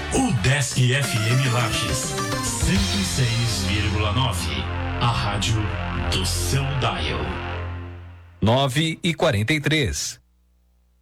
O Desk FM Lages 106,9. A rádio do seu dial. 9:43.